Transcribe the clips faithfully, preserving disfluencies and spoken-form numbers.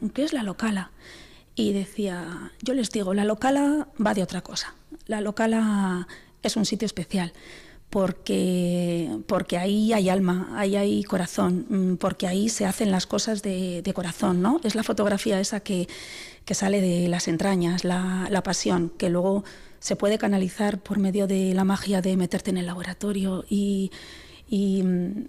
¿qué es la locala? Y decía, yo les digo, la locala va de otra cosa. La locala es un sitio especial. Porque, porque ahí hay alma, ahí hay corazón, porque ahí se hacen las cosas de, de corazón, ¿no? Es la fotografía esa que, que sale de las entrañas, la, la pasión, que luego se puede canalizar por medio de la magia de meterte en el laboratorio y, y,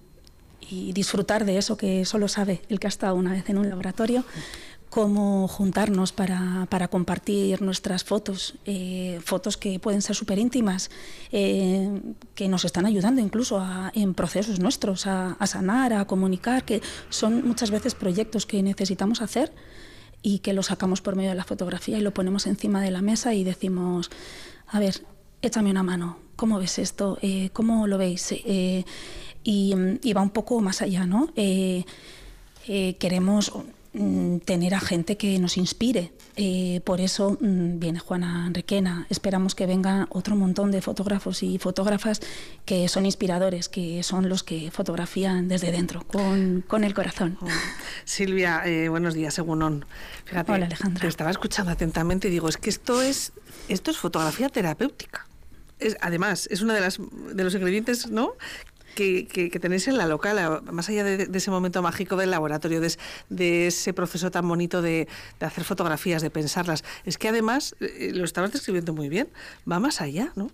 y disfrutar de eso que solo sabe el que ha estado una vez en un laboratorio. Cómo juntarnos para, para compartir nuestras fotos, eh, fotos que pueden ser súper íntimas, eh, que nos están ayudando incluso a, en procesos nuestros a, a sanar, a comunicar, que son muchas veces proyectos que necesitamos hacer y que los sacamos por medio de la fotografía y lo ponemos encima de la mesa y decimos, a ver, échame una mano, ¿cómo ves esto? Eh, ¿Cómo lo veis? Eh, y, y va un poco más allá, ¿no? Eh, eh, queremos tener a gente que nos inspire. Eh, por eso mmm, viene Juana Requena. Esperamos que venga otro montón de fotógrafos y fotógrafas que son inspiradores, que son los que fotografían desde dentro, con, con el corazón. Oh. Silvia, eh, buenos días, Egunon. Fíjate, hola, Alejandra. Te estaba escuchando atentamente y digo, es que esto es, esto es fotografía terapéutica. Es, además, es uno de, las, de los ingredientes, ¿no?, Que, que, que tenéis en la locala, más allá de, de ese momento mágico del laboratorio, de, de ese proceso tan bonito de, de hacer fotografías, de pensarlas. Es que además, eh, lo estabas describiendo muy bien, va más allá, ¿no?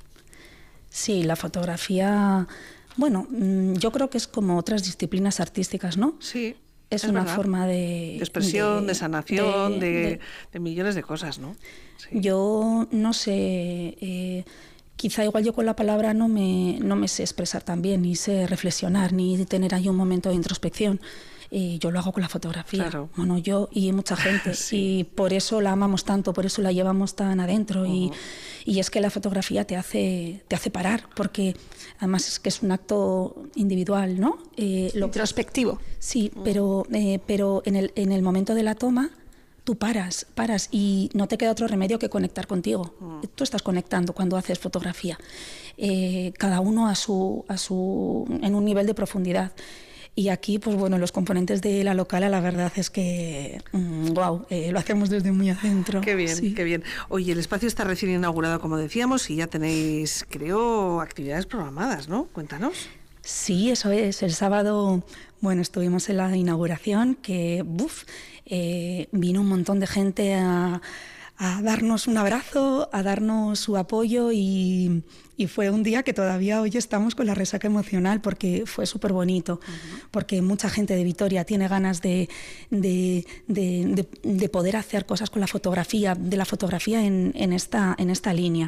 Sí, la fotografía, bueno, yo creo que es como otras disciplinas artísticas, ¿no? Sí. Es, es una verdad. forma de... De expresión, de, de sanación, de, de, de, de millones de cosas, ¿no? Sí. Yo no sé... Eh, Quizá igual yo con la palabra no me, no me sé expresar tan bien, ni sé reflexionar, ni tener ahí un momento de introspección. Eh, yo lo hago con la fotografía, claro. Bueno, yo y mucha gente, sí. Y por eso la amamos tanto, por eso la llevamos tan adentro. Uh-huh. y, y es que la fotografía te hace, te hace parar, porque además es que es un acto individual, ¿no? Eh, lo, Introspectivo. Sí, uh-huh. pero, eh, pero en el, en el momento de la toma, tú paras, paras y no te queda otro remedio que conectar contigo. Mm. Tú estás conectando cuando haces fotografía, eh, cada uno a su, a su, en un nivel de profundidad. Y aquí, pues bueno, los componentes de la locala, la verdad es que, mmm, wow, eh, lo hacemos desde muy adentro. Qué bien, sí. qué bien. Oye, el espacio está recién inaugurado, como decíamos, y ya tenéis, creo, actividades programadas, ¿no? Cuéntanos. Sí, eso es. El sábado, bueno, estuvimos en la inauguración, que, buf, eh, vino un montón de gente a, a darnos un abrazo, a darnos su apoyo y, y fue un día que todavía hoy estamos con la resaca emocional porque fue súper bonito, uh-huh. porque mucha gente de Vitoria tiene ganas de, de, de, de, de poder hacer cosas con la fotografía, de la fotografía en, en, esta, en esta línea.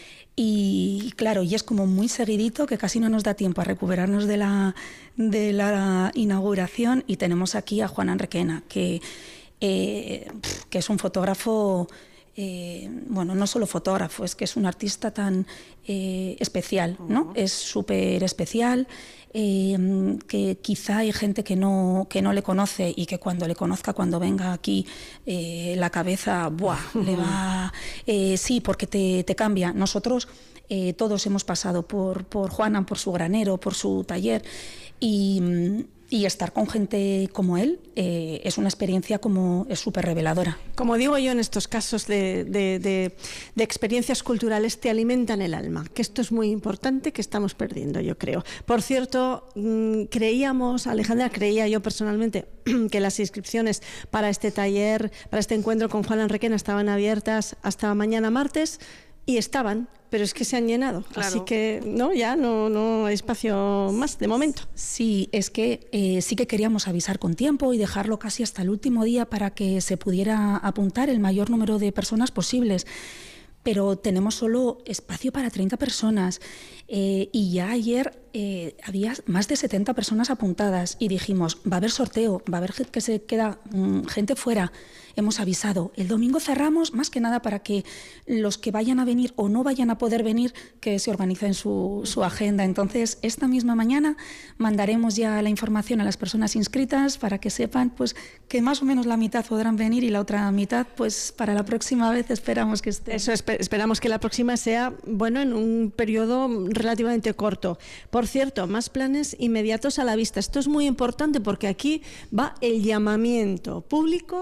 Y claro, y es como muy seguidito que casi no nos da tiempo a recuperarnos de la, de la inauguración y tenemos aquí a Juana Requena, que, eh, que es un fotógrafo, eh, bueno, no solo fotógrafo, es que es un artista tan eh, especial, ¿no? Uh-huh. Es súper especial, eh, que quizá hay gente que no, que no le conoce y que cuando le conozca, cuando venga aquí, eh, la cabeza, ¡buah!, uh-huh. le va... Eh, sí, porque te, te cambia. Nosotros eh, todos hemos pasado por, por Juana, por su granero, por su taller y... Y estar con gente como él eh, es una experiencia como es súper reveladora. Como digo yo en estos casos de, de, de, de experiencias culturales, te alimentan el alma, que esto es muy importante, que estamos perdiendo, yo creo. Por cierto, mmm, creíamos, Alejandra, creía yo personalmente que las inscripciones para este taller, para este encuentro con Juana Requena estaban abiertas hasta mañana martes y estaban, pero es que se han llenado, claro. Así que no, ya no, no hay espacio más de momento. Sí, es que eh, sí que queríamos avisar con tiempo y dejarlo casi hasta el último día para que se pudiera apuntar el mayor número de personas posibles. Pero tenemos solo espacio para treinta personas eh, y ya ayer eh, había más de setenta personas apuntadas y dijimos, va a haber sorteo, va a haber que se queda mmm, gente fuera. Hemos avisado, el domingo cerramos más que nada para que los que vayan a venir o no vayan a poder venir, que se organicen su, su agenda. Entonces, esta misma mañana mandaremos ya la información a las personas inscritas para que sepan pues, que más o menos la mitad podrán venir y la otra mitad, pues para la próxima vez esperamos que esté. Eso, esper- esperamos que la próxima sea, bueno, en un periodo relativamente corto. Por cierto, más planes inmediatos a la vista. Esto es muy importante porque aquí va el llamamiento público